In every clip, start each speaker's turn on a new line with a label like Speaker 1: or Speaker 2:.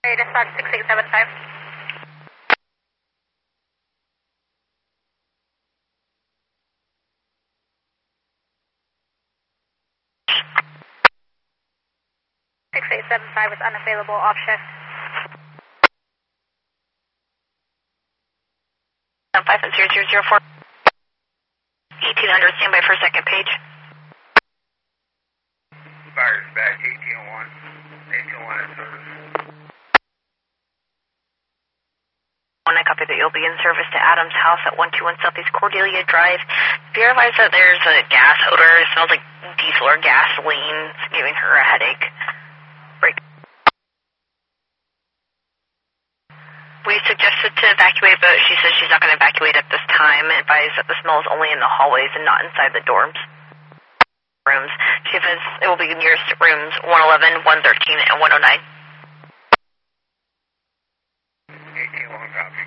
Speaker 1: Dispatch 6875. .6875 is unavailable, off shift.
Speaker 2: 50004. 1800, standby for second page.
Speaker 3: Fires back, 1801. 1801 in service.
Speaker 2: I copy that you'll be in service to Adams House at 121 Southeast Cordelia Drive. Be advised that there's a gas odor. It smells like diesel or gasoline. It's giving her a headache. Break. We suggested to evacuate, but she says she's not going to evacuate at this time. Advise that the smell is only in the hallways and not inside the dorms. Rooms. She says it will be nearest rooms 111, 113, and 109.
Speaker 3: 1801 copy.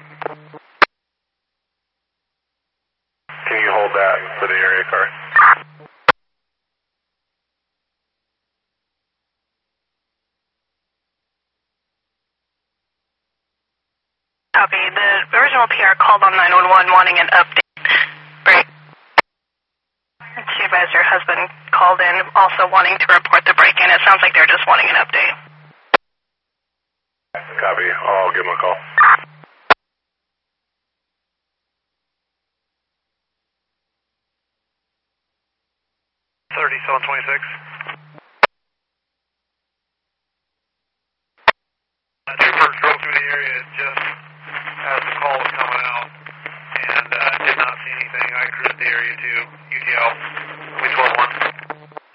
Speaker 4: Can you hold that for the area car?
Speaker 2: Copy. The original PR called on 911 wanting an update. Break. She advised her husband called in also wanting to report the break-in. It sounds like they're just wanting an update.
Speaker 4: Copy. I'll give him a call.
Speaker 5: 3726. Trooper drove through the area just as the call was coming out and did not see anything. I cruised the area to UTL. We 12